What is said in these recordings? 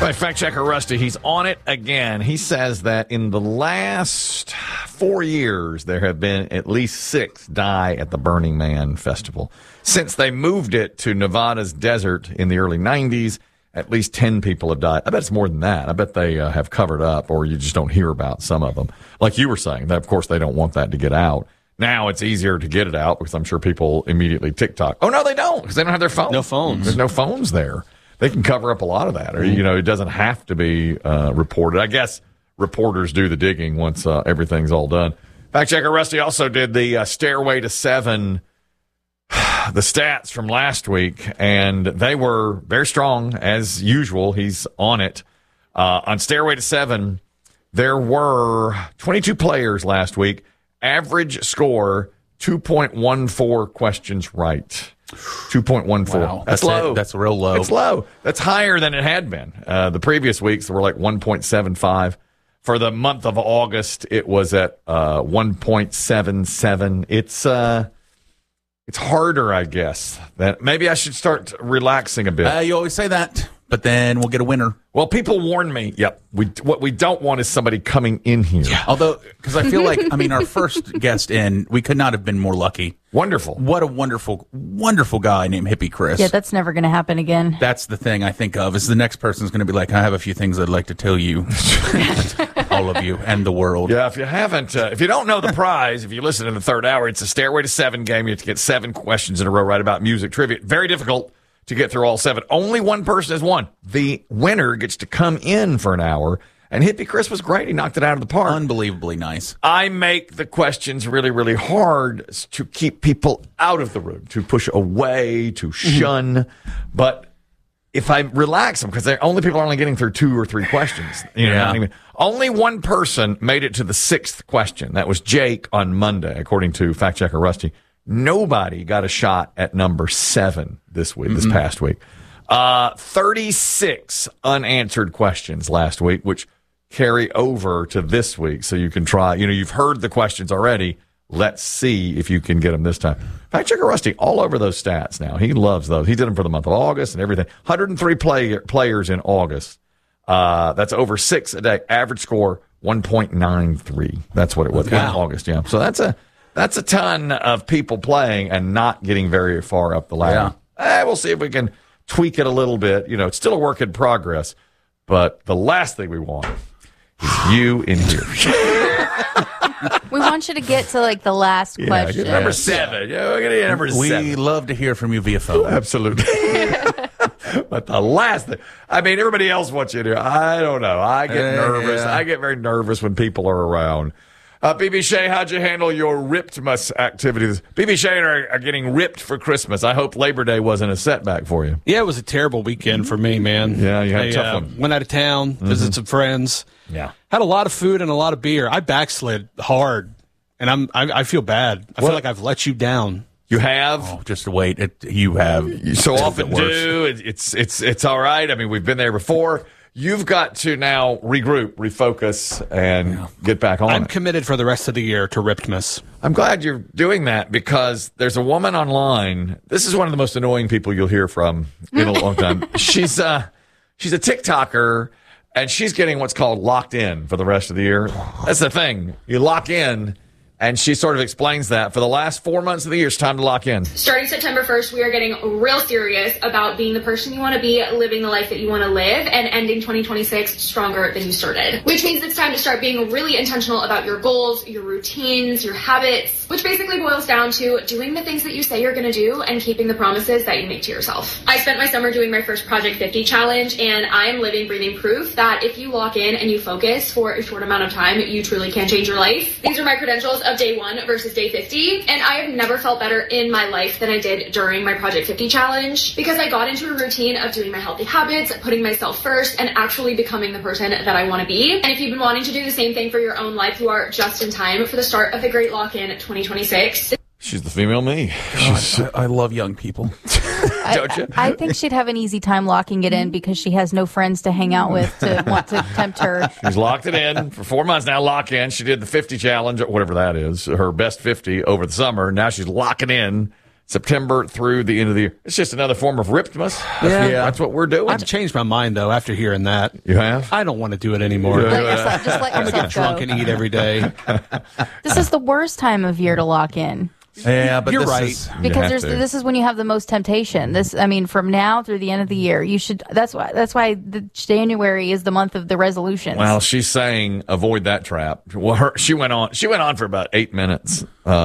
Right, fact checker Rusty, he's on it again. He says that in the last 4 years, there have been at least 6 die at the Burning Man Festival. Since they moved it to Nevada's desert in the early 90s, at least 10 people have died. I bet it's more than that. I bet they have covered up, or you just don't hear about some of them. Like you were saying, that of course they don't want that to get out. Now it's easier to get it out because I'm sure people immediately TikTok. Oh, no, they don't, because they don't have their phones. No phones. There's no phones there. They can cover up a lot of that, or it doesn't have to be reported. I guess reporters do the digging once everything's all done. Fact checker Rusty also did the Stairway to Seven, the stats from last week, and they were very strong as usual. He's on it. On Stairway to Seven, there were 22 players last week. Average score 2.14 questions right. 2.14. Wow. That's low. That's real low. It's low. That's higher than it had been. The previous weeks were like 1.75. For the month of August, it was at 1.77. It's harder, I guess. That maybe I should start relaxing a bit. You always say that, but then we'll get a winner. Well, people warn me. Yep. What we don't want is somebody coming in here. Yeah. Although, because I feel like, our first guest in, we could not have been more lucky. Wonderful. What a wonderful, wonderful guy named Hippie Chris. Yeah, that's never going to happen again. That's the thing I think of, is the next person's going to be like, I have a few things I'd like to tell you. All of you and the world. Yeah, if you haven't, if you don't know the prize, if you listen in the third hour, it's a Stairway to Seven game. You have to get 7 questions in a row right about music trivia. Very difficult to get through all 7. Only one person has won. The winner gets to come in for an hour. And Hippie Chris was great. He knocked it out of the park. Unbelievably nice. I make the questions really, really hard to keep people out of the room, to push away, to shun. But if I relax them, because only people are only getting through 2 or 3 questions. Only one person made it to the 6th question. That was Jake on Monday, according to fact checker Rusty. Nobody got a shot at number 7 this week, this past week. 36 unanswered questions last week, which carry over to this week. So you can try, you've heard the questions already. Let's see if you can get them this time. Fact checker Rusty, all over those stats now. He loves those. He did them for the month of August and everything. 103 players in August. That's over 6 a day. Average score 1.93. That's what it was in August. Yeah. So that's a ton of people playing and not getting very far up the ladder. Yeah. We'll see if we can tweak it a little bit. It's still a work in progress, but the last thing we want is you in here. We want you to get to the last question. Number 7. Yeah, we're going to get number 7. We love to hear from you via phone. Absolutely. But the last thing, everybody else wants you to. I don't know. I get nervous. I get very nervous when people are around. BB Shea, how'd you handle your Riptmas activities? BB Shea are getting ripped for Christmas. I hope Labor Day wasn't a setback for you. Yeah, it was a terrible weekend for me, man. Yeah, you had a tough one. Went out of town, visited some friends. Yeah. Had a lot of food and a lot of beer. I backslid hard, and I feel bad. I feel like I've let you down. You have? Oh, just wait. You have. You so often do. It's all right. We've been there before. You've got to now regroup, refocus, and get back on I'm it. committed for the rest of the year to Riptmas. I'm glad you're doing that, because there's a woman online. This is one of the most annoying people you'll hear from in a long time. She's a TikToker, and she's getting what's called locked in for the rest of the year. That's the thing. You lock in. And she sort of explains that for the last 4 months of the year, it's time to lock in. Starting September 1st, we are getting real serious about being the person you want to be, living the life that you want to live, and ending 2026 stronger than you started. Which means it's time to start being really intentional about your goals, your routines, your habits, which basically boils down to doing the things that you say you're going to do and keeping the promises that you make to yourself. I spent my summer doing my first Project 50 challenge, and I am living, breathing proof that if you lock in and you focus for a short amount of time, you truly can change your life. These are my credentials of day 1 versus day 50, and I have never felt better in my life than I did during my Project 50 challenge, because I got into a routine of doing my healthy habits, putting myself first, and actually becoming the person that I want to be. And if you've been wanting to do the same thing for your own life, you are just in time for the start of the Great Lock-In 2026. She's the female me. I love young people. Don't you? I think she'd have an easy time locking it in because she has no friends to hang out with to want to tempt her. She's locked it in for 4 months now. Lock in. She did the 50 challenge, or whatever that is, her best 50 over the summer. Now she's locking in September through the end of the year. It's just another form of Riptmas. That's what we're doing. I've changed my mind though after hearing that. You have? I don't want to do it anymore. Just let I'm gonna get yourself drunk go. and eat every day. This is the worst time of year to lock in. Yeah, but You're this right. is- Because to. this is when you have the most temptation. From now through the end of the year, you should. That's why the January is the month of the resolutions. Well, she's saying avoid that trap. Well, she went on for about 8 minutes.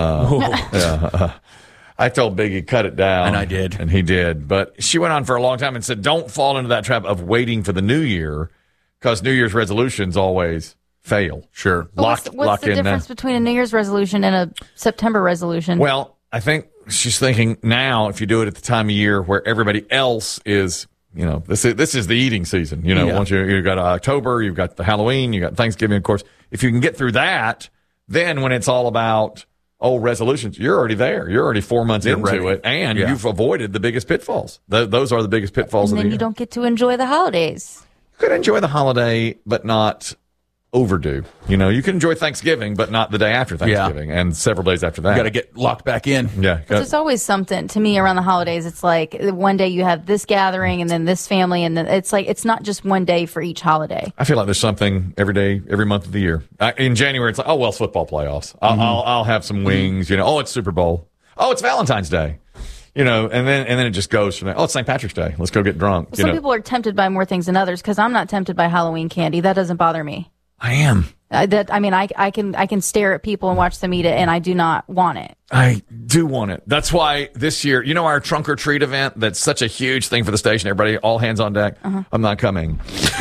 I told Biggie cut it down, And I did. and he did. But she went on for a long time and said, "Don't fall into that trap of waiting for the new year, because New Year's resolutions always fail." Sure. But what's the difference between a New Year's resolution and a September resolution? Well, I think she's thinking now, if you do it at the time of year where everybody else is, this is the eating season. Once you've got October, you've got the Halloween, you got Thanksgiving, of course. If you can get through that, then when it's all about resolutions, you're already there. You're already 4 months into ready. it, and Yeah. you've avoided the biggest pitfalls. Those are the biggest pitfalls and of then the you year. don't get to enjoy the holidays. You could enjoy the holiday, but not overdo. You can enjoy Thanksgiving, but not the day after Thanksgiving and several days after that. You got to get locked back in. Yeah. There's always something to me around the holidays. It's like one day you have this gathering and then this family, and then it's like it's not just one day for each holiday. I feel like there's something every day, every month of the year. In January, it's like, it's football playoffs. I'll have some wings. It's Super Bowl. Oh, it's Valentine's Day. And then it just goes from there. Oh, it's St. Patrick's Day. Let's go get drunk. Some people are tempted by more things than others because I'm not tempted by Halloween candy. That doesn't bother me. I am. I can stare at people and watch them eat it, and I do not want it. I do want it. That's why this year, our trunk or treat event, that's such a huge thing for the station. Everybody, all hands on deck. I'm not coming.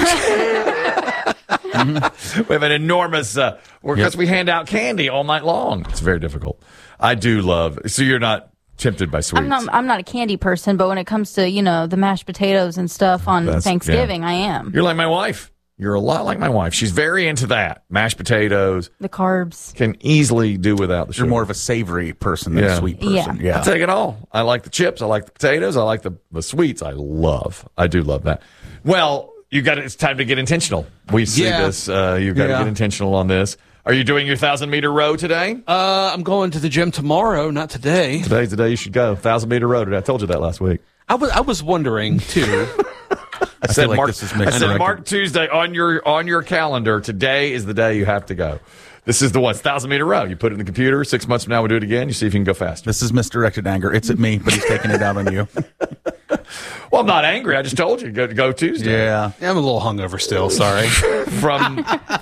We have an enormous, because we hand out candy all night long. It's very difficult. I do love, so you're not tempted by sweets. I'm not a candy person, but when it comes to, the mashed potatoes and stuff on Thanksgiving, I am. You're like my wife. You're a lot like my wife. She's very into that. Mashed potatoes. The carbs. Can easily do without the sugar. You're more of a savory person than a sweet person. Yeah. I take it all. I like the chips. I like the potatoes. I like the sweets. I do love that. Well, it's time to get intentional. We see this. You've got to get intentional on this. Are you doing your 1,000-meter row today? I'm going to the gym tomorrow, not today. Today's the day you should go. 1,000-meter row today. I told you that last week. I was wondering too. I said, like mark, this is I mixed said up. mark Tuesday on your calendar. Today is the day you have to go. This is the 1,000-meter row. You put it in the computer. 6 months from now, we'll do it again. You see if you can go faster. This is misdirected anger. It's at me, but he's taking it out on you. Well, I'm not angry. I just told you to go Tuesday. Yeah. I'm a little hungover still. Sorry. From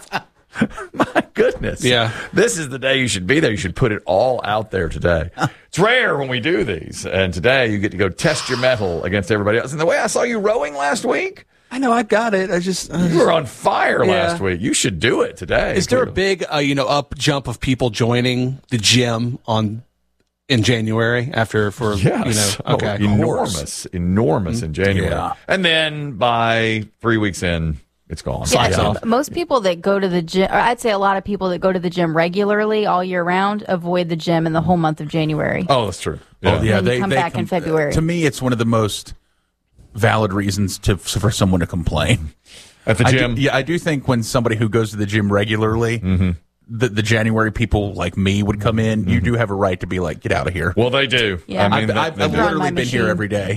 my goodness. Yeah. This is the day you should be there. You should put it all out there today. It's rare when we do these. And today you get to go test your mettle against everybody else. And the way I saw you rowing last week, I know I got it. I just you were on fire last week. You should do it today. Is there a big up jump of people joining the gym in January Yes. okay. Enormous in January. Yeah. And then by 3 weeks in, it's gone. Yeah, most people that go to the gym, or I'd say a lot of people that go to the gym regularly all year round, avoid the gym in the whole month of January. Oh, that's true. Oh, yeah. And then you come back in February. To me, it's one of the most valid reasons for someone to complain. At the gym? I do think when somebody who goes to the gym regularly, the January people like me would come in, you do have a right to be like, get out of here. Well, they do. Yeah. I mean, I've they do. Run my literally been here machine. every day.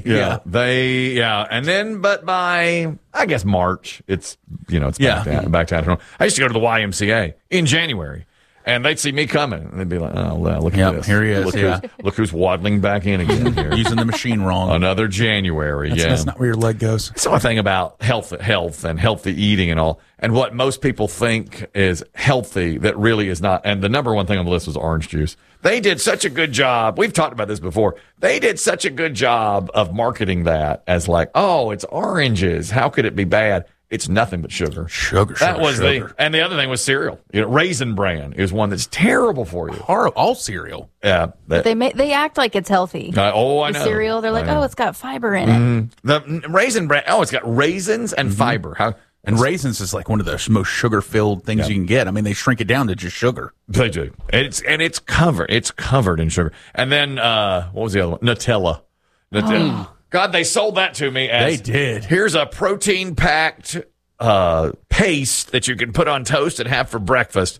And then, but by, I guess, March, it's back down. I used to go to the YMCA in January, and they'd see me coming, and they'd be like, oh, well, look at this. Here he is. Look who's waddling back in again here. Using the machine wrong. Another January. That's not where your leg goes. It's one thing about health and healthy eating and all, and what most people think is healthy that really is not. And the number one thing on the list was orange juice. They did such a good job. We've talked about this before. They did such a good job of marketing that as like, oh, it's oranges. How could it be bad? It's nothing but sugar. That was and the other thing was cereal. Raisin Bran is one that's terrible for you. All cereal. Yeah. They act like it's healthy. I know. The cereal, they're like, I know. oh, it's got fiber in it. The Raisin Bran. Oh, it's got raisins and fiber. And raisins is like one of the most sugar-filled things you can get. I mean, they shrink it down to just sugar. They do. It's covered. It's covered in sugar. And then what was the other one? Nutella. God, they sold that to me as They did. Here's a protein-packed paste that you can put on toast and have for breakfast.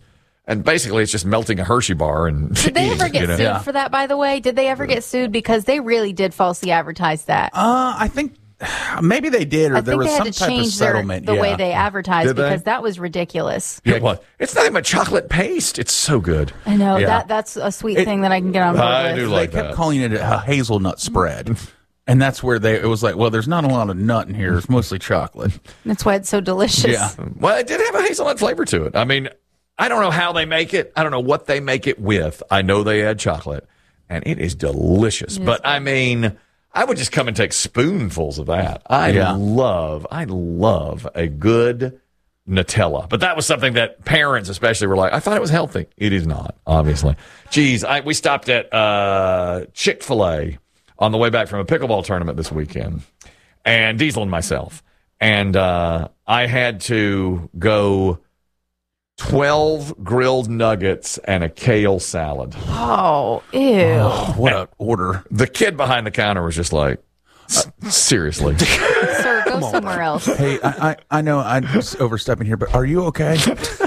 And basically, it's just melting a Hershey bar and Did they ever get sued for that, by the way? Did they ever get sued? Because they really did falsely advertise that. I think maybe they did, or there was some type of settlement. The way they advertised, because that was ridiculous. It was. It's nothing but chocolate paste. It's so good. I know. That's a sweet thing that I can get on board with. I do like they kept calling it a hazelnut spread. And that's where it was like, well, there's not a lot of nut in here. It's mostly chocolate. That's why it's so delicious. Yeah. Well, it did have a hazelnut flavor to it. I mean, I don't know how they make it. I don't know what they make it with. I know they add chocolate, and it is delicious. But, I mean, I would just come and take spoonfuls of that. I love a good Nutella. But that was something that parents especially were like, I thought it was healthy. It is not, obviously. Geez, we stopped at Chick-fil-A on the way back from a pickleball tournament this weekend, and Diesel and myself. And I had to go 12 grilled nuggets and a kale salad. Oh, ew. Oh, what an order. The kid behind the counter was just like, seriously. Sir, go somewhere else. Hey, I know I'm just overstepping here, but are you okay?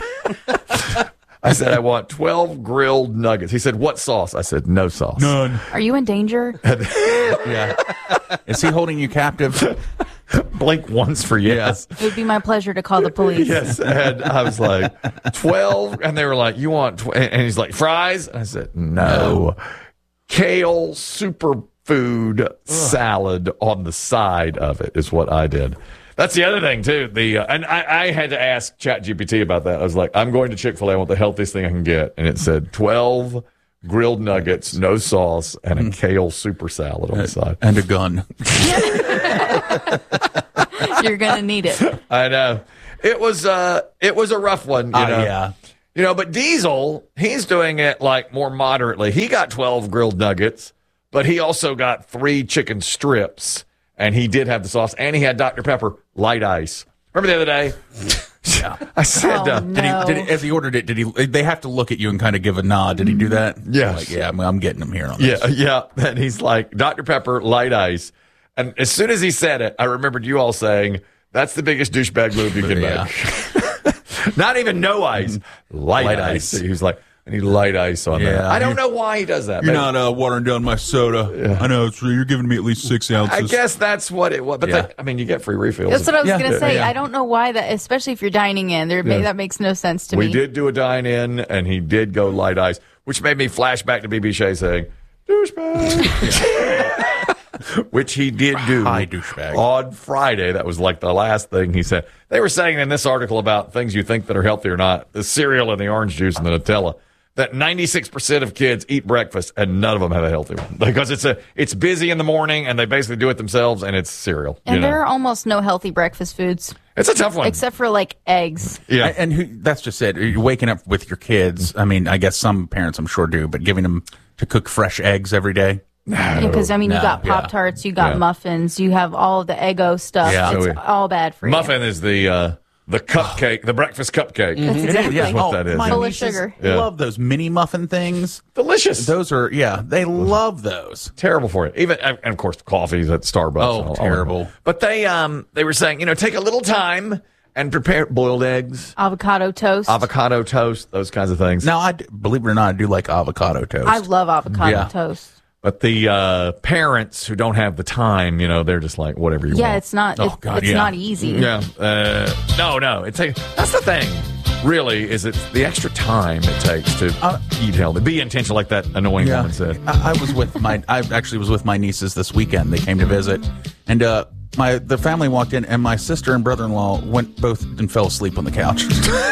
I said, I want 12 grilled nuggets. He said, what sauce? I said, no sauce. None. Are you in danger? Yeah. Is he holding you captive? Blink once for yes. It would be my pleasure to call the police. Yes. And I was like, 12. And they were like, you want, and he's like, fries? And I said, no. Kale superfood salad on the side of it is what I did. That's the other thing, too. And I had to ask ChatGPT about that. I was like, I'm going to Chick-fil-A. I want the healthiest thing I can get. And it said 12 grilled nuggets, no sauce, and a kale super salad on the side. And a gun. You're going to need it. I know. It was a rough one, you know. Yeah. You know, but Diesel, he's doing it like more moderately. He got 12 grilled nuggets, but he also got 3 chicken strips, and he did have the sauce, and he had Dr. Pepper light ice. Remember the other day? Yeah. I said, no. as he ordered it, they have to look at you and kind of give a nod. Did he do that? Yes. Like, yeah, I'm getting him here on this. Yeah. And he's like, Dr. Pepper, light ice. And as soon as he said it, I remembered you all saying, that's the biggest douchebag move you can make. Not even no ice, light ice. He was like, I need light ice on that. I don't know why he does that. You're not watering down my soda. Yeah. I know. You're giving me at least 6 ounces. I guess that's what it was. But you get free refills. That's what I was going to say. Yeah. I don't know why that, especially if you're dining in. That makes no sense to me. We did do a dine-in, and he did go light ice, which made me flash back to BB Shea saying, douchebag. Which he did do. Hi, douchebag. On Friday. That was like the last thing he said. They were saying in this article about things you think that are healthy or not, the cereal and the orange juice and the Nutella, that 96% of kids eat breakfast and none of them have a healthy one. Because it's busy in the morning and they basically do it themselves and it's cereal. And there are almost no healthy breakfast foods. It's a tough one. Except for like eggs. Yeah. And that's just it. You're waking up with your kids. I mean, I guess some parents I'm sure do, but giving them to cook fresh eggs every day. Because, you got Pop-Tarts, you got muffins, you have all the Eggo stuff. Yeah. It's all bad for you. Muffin is the cupcake, the breakfast cupcake. That's exactly what that is. Full of sugar. Love those mini muffin things. Delicious. Those are, they love those. Terrible for you. Even, and of course, coffees at Starbucks. Oh, terrible. But they were saying, take a little time and prepare boiled eggs, avocado toast, those kinds of things. Now, believe it or not, I do like avocado toast. I love avocado toast. But the parents who don't have the time, they're just like, whatever you want. Yeah, it's not. It's not easy. Yeah. No. That's the thing. Really, is it's the extra time it takes to eat healthy. Be intentional, like that annoying woman said. I actually was with my nieces this weekend. They came to visit, and the family walked in, and my sister and brother-in-law went both and fell asleep on the couch.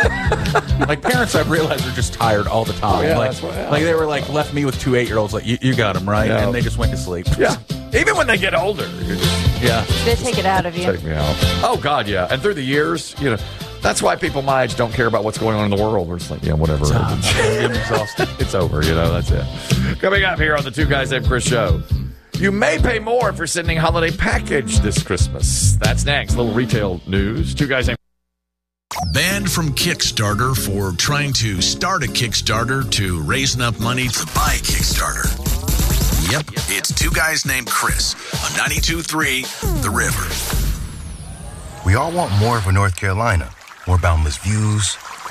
Like parents, I've realized are just tired all the time. Like they were left me with 2 8-year-olds. Like you got them right, and they just went to sleep. Yeah, even when they get older, they take it out of you. Take me out. Oh God, yeah. And through the years, that's why people my age don't care about what's going on in the world. We're just like, whatever. I'm exhausted. It's over. That's it. Coming up here on the Two Guys Named Chris show. You may pay more if you're sending a holiday package this Christmas. That's next. Little retail news. Two Guys Named Banned from Kickstarter for trying to start a Kickstarter to raise enough money to buy a Kickstarter. Yep, it's Two Guys Named Chris on 92.3 The River. We all want more for North Carolina. More boundless views,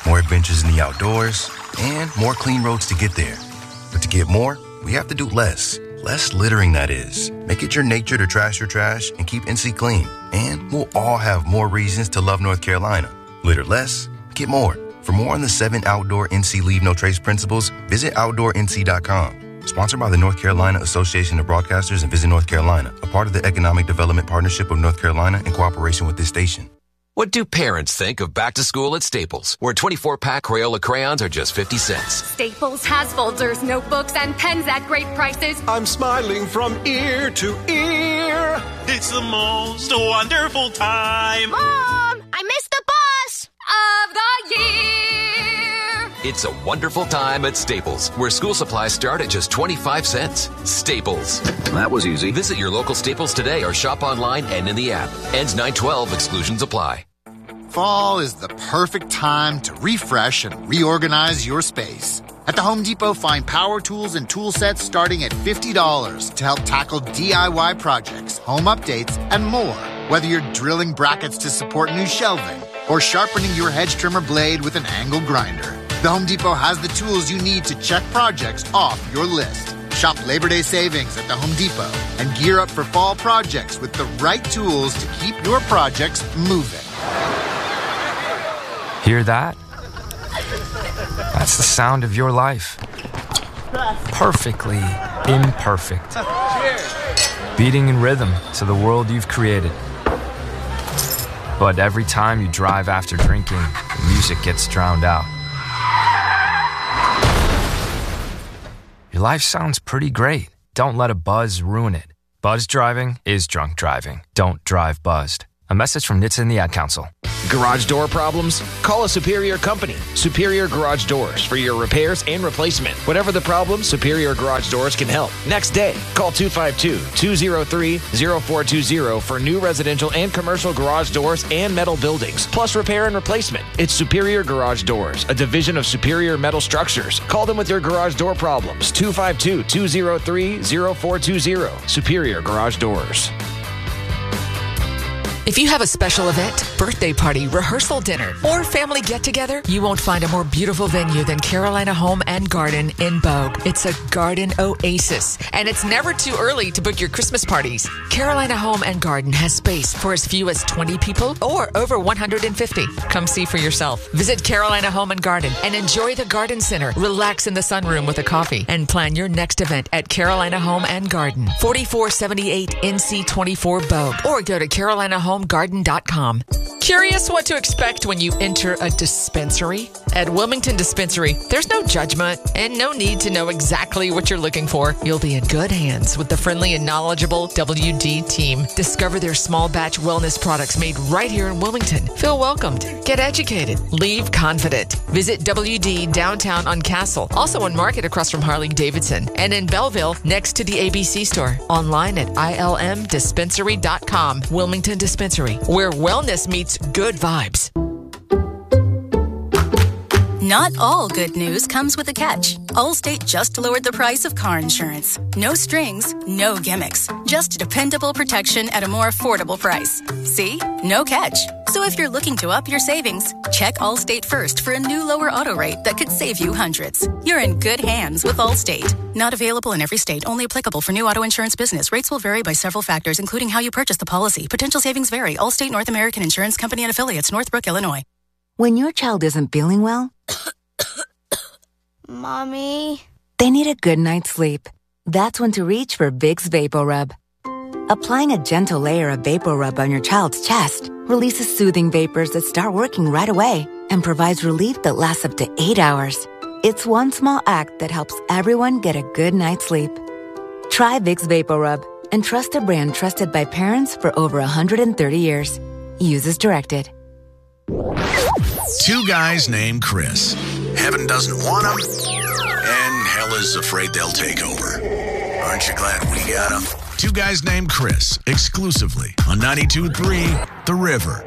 more adventures in the outdoors, and more clean roads to get there. But to get more, we have to do less. Less littering, that is. Make it your nature to trash your trash and keep NC clean. And we'll all have more reasons to love North Carolina. Litter less, get more. For more on the 7 outdoor NC Leave No Trace principles, visit OutdoorNC.com. Sponsored by the North Carolina Association of Broadcasters and Visit North Carolina, a part of the Economic Development Partnership of North Carolina in cooperation with this station. What do parents think of back to school at Staples, where 24-pack Crayola crayons are just 50 cents? Staples has folders, notebooks, and pens at great prices. I'm smiling from ear to ear. It's the most wonderful time. Mom, I missed the bus of the year. It's a wonderful time at Staples, where school supplies start at just 25 cents. Staples. That was easy. Visit your local Staples today or shop online and in the app. Ends 9/12. Exclusions apply. Fall is the perfect time to refresh and reorganize your space. At the Home Depot, find power tools and tool sets starting at $50 to help tackle DIY projects, home updates, and more. Whether you're drilling brackets to support new shelving or sharpening your hedge trimmer blade with an angle grinder, the Home Depot has the tools you need to check projects off your list. Shop Labor Day savings at the Home Depot and gear up for fall projects with the right tools to keep your projects moving. Hear that? That's the sound of your life. Perfectly imperfect. Beating in rhythm to the world you've created. But every time you drive after drinking, the music gets drowned out. Your life sounds pretty great. Don't let a buzz ruin it. Buzz driving is drunk driving. Don't drive buzzed. A message from NHTSA and the Ad Council. Garage door problems? Call a Superior company. Superior Garage Doors for your repairs and replacement. Whatever the problem, Superior Garage Doors can help. Next day, call 252-203-0420 for new residential and commercial garage doors and metal buildings, plus repair and replacement. It's Superior Garage Doors, a division of Superior Metal Structures. Call them with your garage door problems. 252-203-0420. Superior Garage Doors. If you have a special event, birthday party, rehearsal dinner, or family get-together, you won't find a more beautiful venue than Carolina Home and Garden in Bogue. It's a garden oasis, and it's never too early to book your Christmas parties. Carolina Home and Garden has space for as few as 20 people or over 150. Come see for yourself. Visit Carolina Home and Garden and enjoy the garden center. Relax in the sunroom with a coffee and plan your next event at Carolina Home and Garden, 4478 NC24 Bogue, or go to CarolinaHomeGarden.com. Curious what to expect when you enter a dispensary? At Wilmington Dispensary, there's no judgment and no need to know exactly what you're looking for. You'll be in good hands with the friendly and knowledgeable WD team. Discover their small batch wellness products made right here in Wilmington. Feel welcomed. Get educated. Leave confident. Visit WD downtown on Castle, also on Market across from Harley-Davidson, and in Belleville next to the ABC store. Online at ilmdispensary.com. Wilmington Dispensary, where wellness meets good vibes. Not all good news comes with a catch. Allstate just lowered the price of car insurance. No strings, no gimmicks. Just dependable protection at a more affordable price. See? No catch. So if you're looking to up your savings, check Allstate first for a new lower auto rate that could save you hundreds. You're in good hands with Allstate. Not available in every state. Only applicable for new auto insurance business. Rates will vary by several factors, including how you purchase the policy. Potential savings vary. Allstate North American Insurance Company and Affiliates, Northbrook, Illinois. When your child isn't feeling well, Mommy, they need a good night's sleep. That's when to reach for Vicks VapoRub. Applying a gentle layer of VapoRub on your child's chest releases soothing vapors that start working right away and provides relief that lasts up to 8 hours. It's one small act that helps everyone get a good night's sleep. Try Vicks VapoRub and trust a brand trusted by parents for over 130 years. Use as directed. Two guys named Chris. Heaven doesn't want them, and hell is afraid they'll take over. Aren't you glad we got them? Two guys named Chris, exclusively on 92.3 The River.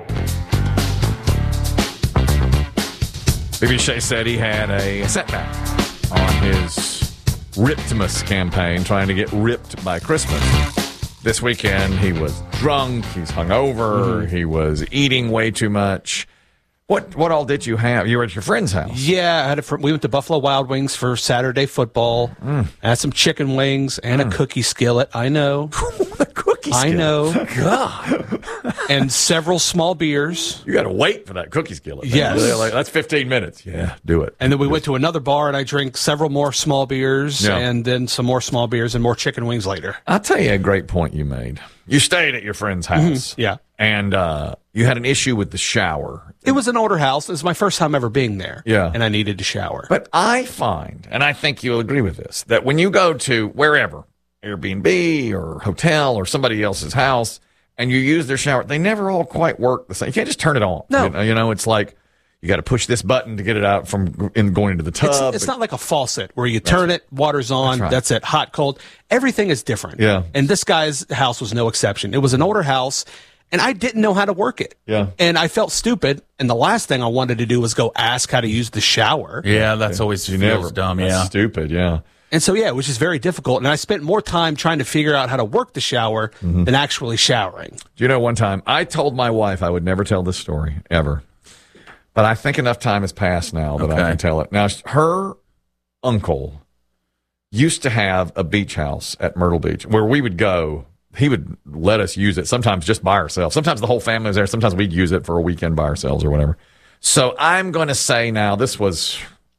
BBC said he had a setback on his Riptimus campaign, trying to get ripped by Christmas. This weekend, he was drunk, he's hungover, he was eating way too much. What all did you have? You were at your friend's house. Yeah, we went to Buffalo Wild Wings for Saturday football. I had some chicken wings and a cookie skillet. I know. The cookie skillet. I know. God. And several small beers. You got to wait for that cookie skillet. Yes. That's 15 minutes. Yeah, do it. And then we went to another bar, and I drank several more small beers, and then some more small beers and more chicken wings later. I'll tell you a great point you made. You stayed at your friend's house. Yeah. And you had an issue with the shower. It was an older house. It was my first time ever being there. Yeah. And I needed to shower. But I find, and I think you'll agree with this, that when you go to wherever, Airbnb or hotel or somebody else's house, and you use their shower, they never all quite work the same. You can't just turn it on. No. You know, it's like you got to push this button to get it out from going into the tub. It's not like a faucet where you turn it, water's on, that's it, hot, cold. Everything is different. Yeah. And this guy's house was no exception. It was an older house, and I didn't know how to work it. Yeah. And I felt stupid, and the last thing I wanted to do was go ask how to use the shower. Yeah, that's always feels dumb, That's stupid, yeah. And so, it was just very difficult. And I spent more time trying to figure out how to work the shower than actually showering. Do you know, one time I told my wife I would never tell this story, ever. But I think enough time has passed now that I can tell it. Now, her uncle used to have a beach house at Myrtle Beach where we would go. He would let us use it, sometimes just by ourselves. Sometimes the whole family was there. Sometimes we'd use it for a weekend by ourselves or whatever. So I'm going to say now, this was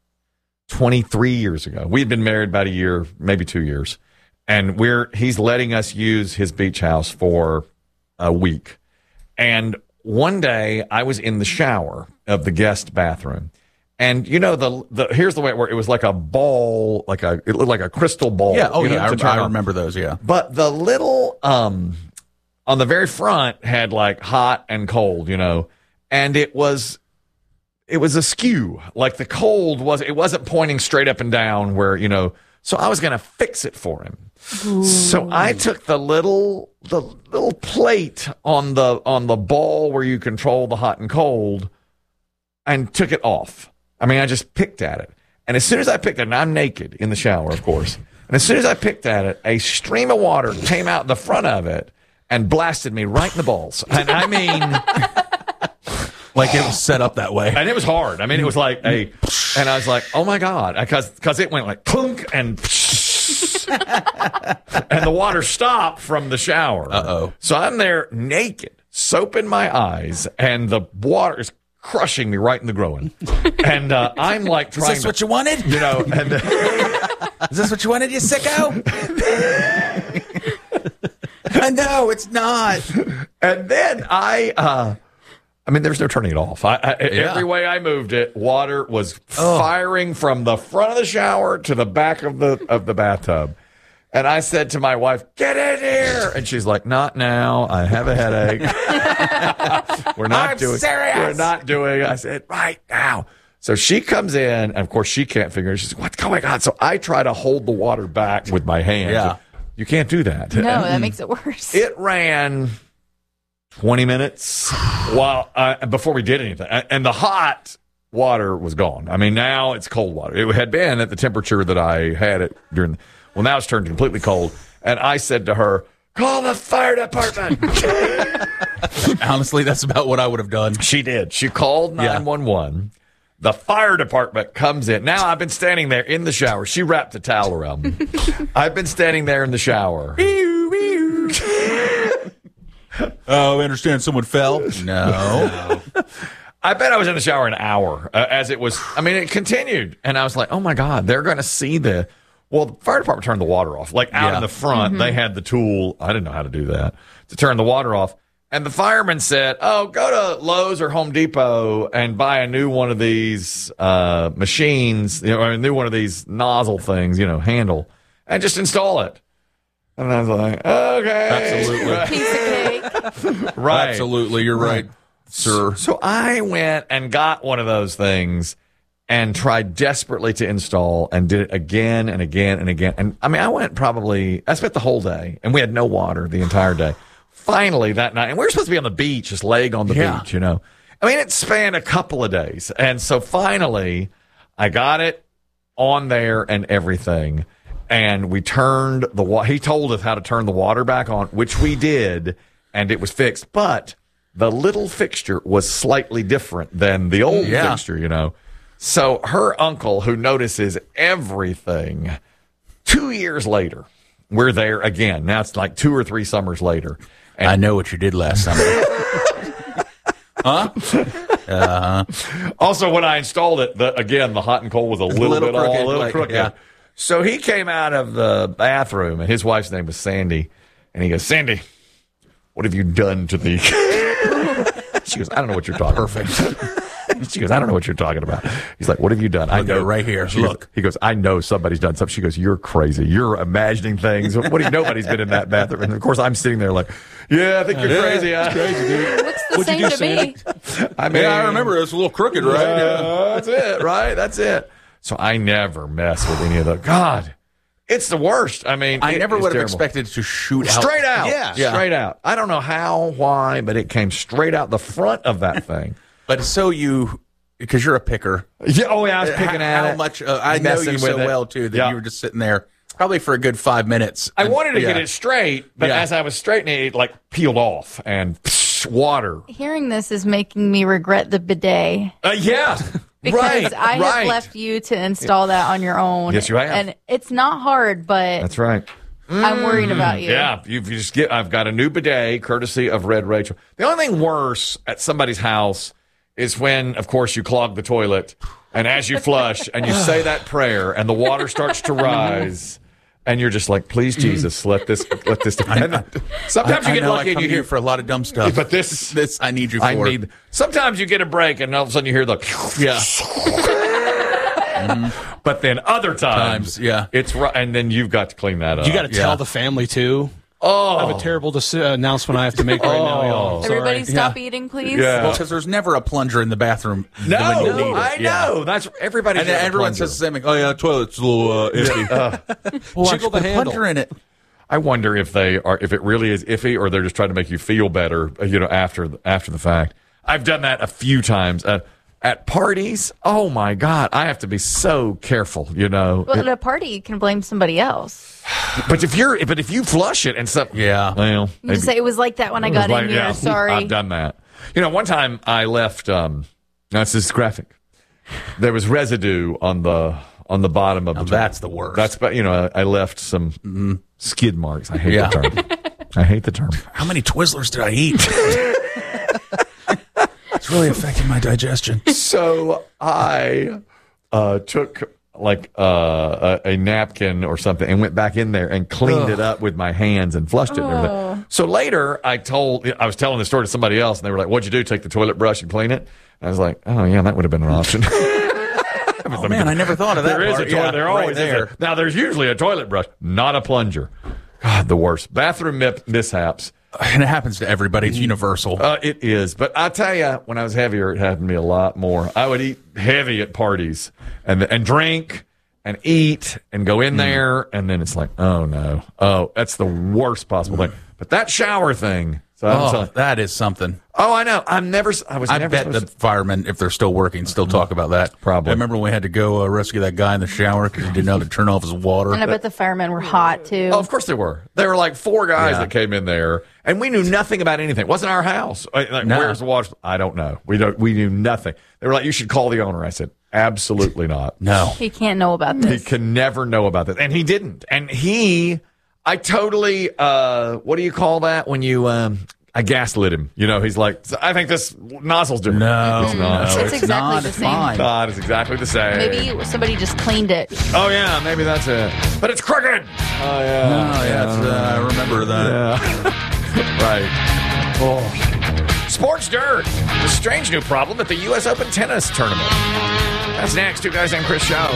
23 years ago. We had been married about a year, maybe 2 years. And he's letting us use his beach house for a week. And one day I was in the shower of the guest bathroom. And you know, here's the way it worked. It was like a ball, it looked like a crystal ball. Yeah, I remember those, yeah. But the little, on the very front had like hot and cold, you know, and it was askew. Like the cold it wasn't pointing straight up and down where, you know, so I was going to fix it for him. Ooh. So I took the little plate on the ball where you control the hot and cold and took it off. I mean, I just picked at it. And as soon as I picked it, and I'm naked in the shower, of course. And as soon as I picked at it, a stream of water came out the front of it and blasted me right in the balls. And I mean, like it was set up that way. And it was hard. I mean, it was like and I was like, oh my God, because it went like clunk and and the water stopped from the shower. Uh-oh. So I'm there naked, soap in my eyes, and the water is crushing me right in the groin. And I'm like trying Is this what you wanted? You know, and is this what you wanted, you sicko? No, it's not. And then I mean, there's no turning it off. Every way I moved it, water was firing from the front of the shower to the back of the bathtub. And I said to my wife, "Get in here!" And she's like, "Not now. I have a headache. We're not doing. Serious. We're not doing." I said, "Right now." So she comes in, and of course she can't figure it. She's like, "What's going on?" So I try to hold the water back with my hands. Yeah. You can't do that. No, that makes it worse. It ran 20 minutes before we did anything. And the hot water was gone. I mean, now it's cold water. It had been at the temperature that I had it during. Well, now it's turned completely cold. And I said to her, "Call the fire department." Honestly, that's about what I would have done. She did. She called 911. The fire department comes in. Now I've been standing there in the shower. She wrapped a towel around me. I've been standing there in the shower. Oh, I understand someone fell? No. I bet I was in the shower an hour as it was. I mean, it continued. And I was like, oh, my God, they're going to see the. Well, the fire department turned the water off. Like out in the front, they had the tool. I didn't know how to do that, to turn the water off. And the fireman said, "Oh, go to Lowe's or Home Depot and buy a new one of these machines, a new one of these nozzle things, handle, and just install it." And I was like, "Okay, absolutely, piece of cake." Right, absolutely, you're right, sir. So I went and got one of those things and tried desperately to install, and did it again and again and again. And I mean, I spent the whole day, and we had no water the entire day. Finally, that night, and we were supposed to be on the beach, just laying on the beach, I mean, it spanned a couple of days. And so finally, I got it on there and everything. And we turned he told us how to turn the water back on, which we did, and it was fixed. But the little fixture was slightly different than the old fixture, you know. So her uncle, who notices everything, 2 years later, we're there again. Now it's like 2 or 3 summers later. And I know what you did last summer. Huh? Also, when I installed it, the hot and cold was a little crooked. Yeah. So he came out of the bathroom, and his wife's name was Sandy. And he goes, Sandy, what have you done to the... She goes, I don't know what you're talking about. Perfect. She goes, I don't know what you're talking about. He's like, what have you done? I know. Right here. Look. He goes, I know somebody's done something. She goes, you're crazy. You're imagining things. Nobody's been in that bathroom. And, of course, I'm sitting there like, yeah, I think you're crazy. It's crazy, dude. Looks the same to me. I mean, I remember it was a little crooked, right? That's it, right? That's it. So I never mess with any of the... God, it's the worst. I mean, I never would have terrible. expected it to shoot out. Straight out. Yeah. Straight out. I don't know how, why, but it came straight out the front of that thing. But because you're a picker. Yeah, I was picking at it. How much, I know you so well, too, that you were just sitting there probably for a good 5 minutes. I wanted to get it straight, but as I was straightening it, like peeled off and water. Hearing this is making me regret the bidet. Yeah. Because I have left you to install that on your own. Yes, you have. And it's not hard, but that's right. I'm worried about you. Yeah, I've got a new bidet, courtesy of Red Rachel. The only thing worse at somebody's house is when, of course, you clog the toilet, and as you flush, and you say that prayer, and the water starts to rise, and you're just like, please, Jesus, let this. Sometimes you get lucky and you hear for a lot of dumb stuff, but this I need you for. Sometimes you get a break, and all of a sudden you hear the But then other times, it's right, and then you've got to clean that up. You got to tell the family too. Oh, I have a terrible announcement I have to make right now, y'all. Everybody stop eating, please. Yeah. Well, because there's never a plunger in the bathroom. No, I know. That's everybody. And everyone says the same thing. Oh yeah, the toilet's a little iffy. Jiggle the handle. Plunger in it. I wonder if it really is iffy, or they're just trying to make you feel better, after the fact. I've done that a few times. At parties, oh my God, I have to be so careful, Well, at a party, you can blame somebody else. But if you flush it and stuff, well, you just say it was like that when I got in here. Sorry, I've done that. One time I left. This is graphic. There was residue on the bottom of the. That's the worst. That's I left some skid marks. I hate the term. I hate the term. How many Twizzlers did I eat? It's really affecting my digestion. So I took a napkin or something and went back in there and cleaned it up with my hands and flushed it and everything. So later I was telling the story to somebody else, and they were like, what'd you do? Take the toilet brush and clean it? And I was like, oh yeah, that would have been an option. Oh man, I never thought of that. There is a toilet. There always is. Now there's usually a toilet brush, not a plunger. God, the worst. Bathroom mishaps. And it happens to everybody. It's universal. It is. But I tell you, when I was heavier, it happened to me a lot more. I would eat heavy at parties and drink and eat and go in there. And then it's like, oh, no. Oh, that's the worst possible thing. But that shower thing. So that is something. Oh, I know. I bet the firemen, if they're still working, still talk about that. Probably. I remember when we had to go rescue that guy in the shower because he didn't know how to turn off his water. And I bet the firemen were hot, too. Oh, of course they were. There were like 4 guys that came in there, and we knew nothing about anything. It wasn't our house. Where's the water? I don't know. We knew nothing. They were like, you should call the owner. I said, absolutely not. No. He can't know about this. He can never know about this. And he didn't. And I totally, what do you call that when you, I gaslit him. He's like, I think this nozzle's different. No, it's not. It's exactly the same. God, it's exactly the same. Maybe somebody just cleaned it. Oh, yeah, maybe that's it. But it's crooked. Oh, yeah. Oh, yeah. I remember that. Yeah. Right. Oh. Sports Dirt. The strange new problem at the U.S. Open Tennis Tournament. That's next. 2 Guys Named Chris show.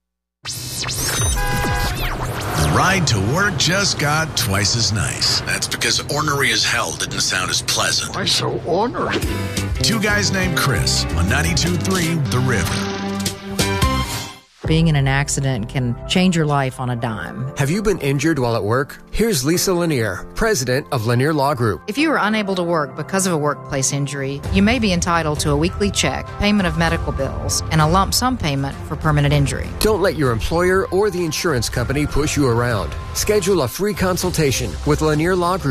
Ride to work just got twice as nice. That's because ornery as hell didn't sound as pleasant. Why so ornery? 2 Guys Named Chris on 92.3 The River. Being in an accident can change your life on a dime. Have you been injured while at work? Here's Lisa Lanier, president of Lanier Law Group. If you are unable to work because of a workplace injury, you may be entitled to a weekly check, payment of medical bills, and a lump sum payment for permanent injury. Don't let your employer or the insurance company push you around. Schedule a free consultation with Lanier Law Group.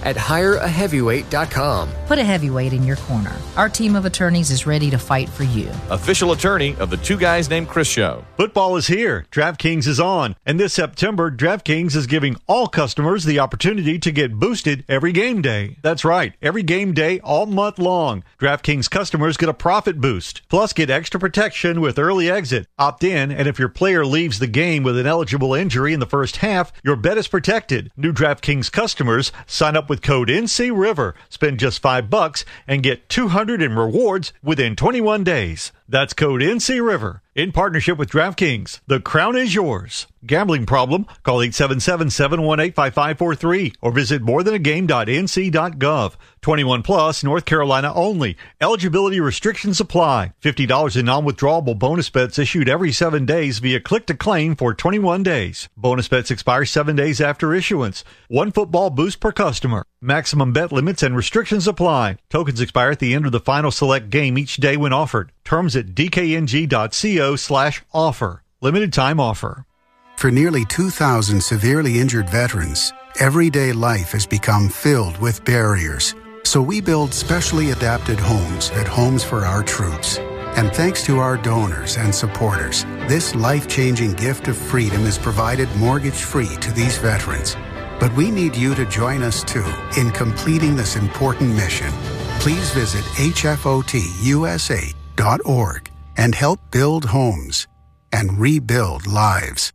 at hireaheavyweight.com. Put a heavyweight in your corner. Our team of attorneys is ready to fight for you. Official attorney of the Two Guys Named Chris show. Football is here. DraftKings is on. And this September, DraftKings is giving all customers the opportunity to get boosted every game day. That's right. Every game day all month long. DraftKings customers get a profit boost. Plus, get extra protection with early exit. Opt in, and if your player leaves the game with an eligible injury in the first half, your bet is protected. New DraftKings customers sign up with code NCRiver. Spend just $5 and get $200 in rewards within 21 days. That's code NCRiver. In partnership with DraftKings, the crown is yours. Gambling problem? Call 877-718-5543 or visit morethanagame.nc.gov. 21 plus, North Carolina only. Eligibility restrictions apply. $50 in non-withdrawable bonus bets issued every 7 days via click to claim for 21 days. Bonus bets expire 7 days after issuance. One football boost per customer. Maximum bet limits and restrictions apply. Tokens expire at the end of the final select game each day when offered. Terms at dkng.co/offer. Limited time offer. For nearly 2,000 severely injured veterans, everyday life has become filled with barriers. So we build specially adapted homes at Homes for Our Troops. And thanks to our donors and supporters, this life-changing gift of freedom is provided mortgage-free to these veterans. But we need you to join us, too, in completing this important mission. Please visit hfotusa.org and help build homes and rebuild lives.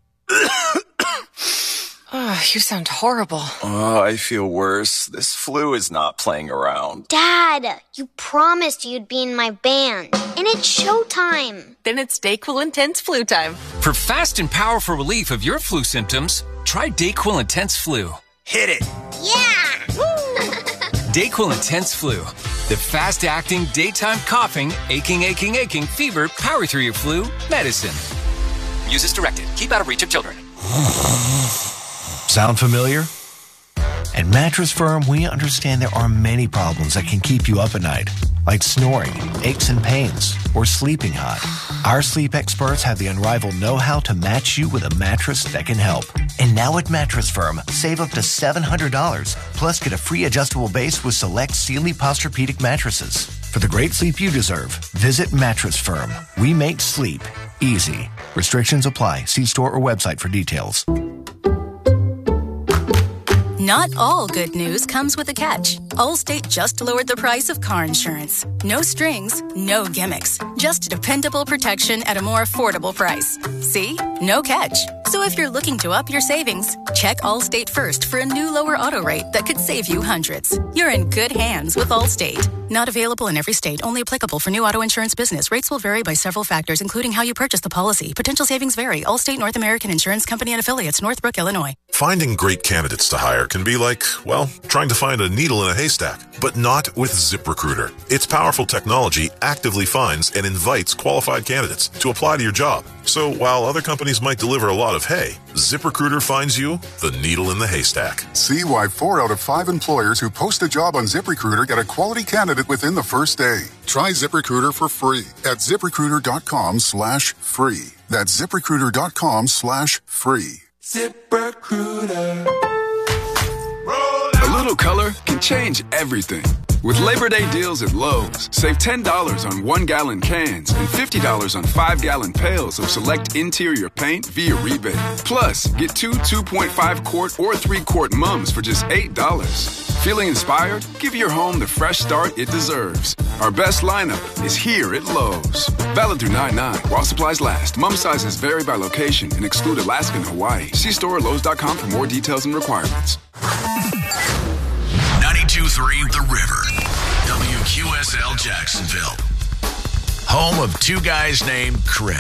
Oh, you sound horrible. Oh, I feel worse. This flu is not playing around. Dad, you promised you'd be in my band. And it's showtime. Then it's DayQuil Intense Flu time. For fast and powerful relief of your flu symptoms, try DayQuil Intense Flu. Hit it. Yeah! DayQuil Intense Flu. The fast-acting, daytime coughing, aching, fever, power through your flu medicine. Use as directed. Keep out of reach of children. Sound familiar? At Mattress Firm, we understand there are many problems that can keep you up at night, like snoring, aches and pains, or sleeping hot. Our sleep experts have the unrivaled know-how to match you with a mattress that can help. And now at Mattress Firm, save up to $700, plus get a free adjustable base with select Sealy Posturepedic mattresses. For the great sleep you deserve, visit Mattress Firm. We make sleep easy. Restrictions apply. See store or website for details. Not all good news comes with a catch. Allstate just lowered the price of car insurance. No strings, no gimmicks. Just dependable protection at a more affordable price. See? No catch. So if you're looking to up your savings, check Allstate first for a new lower auto rate that could save you hundreds. You're in good hands with Allstate. Not available in every state. Only applicable for new auto insurance business. Rates will vary by several factors, including how you purchase the policy. Potential savings vary. Allstate North American Insurance Company and Affiliates, Northbrook, Illinois. Finding great candidates to hire can be like, well, trying to find a needle in a haystack, but not with ZipRecruiter. Its powerful technology actively finds and invites qualified candidates to apply to your job. So while other companies might deliver a lot of hay, ZipRecruiter finds you the needle in the haystack. See why 4 out of 5 employers who post a job on ZipRecruiter get a quality candidate within the first day. Try ZipRecruiter for free at ZipRecruiter.com/free. That's ZipRecruiter.com/free. ZipRecruiter. A little color can change everything. With Labor Day deals at Lowe's, save $10 on 1-gallon cans and $50 on 5-gallon pails of select interior paint via rebate. Plus, get 2 2.5-quart or 3-quart mums for just $8. Feeling inspired? Give your home the fresh start it deserves. Our best lineup is here at Lowe's. Valid through 9/9 while supplies last. Mum sizes vary by location and exclude Alaska and Hawaii. See store at Lowe's.com for more details and requirements. 92.3 The River. WQSL Jacksonville. Home of Two Guys Named Chris.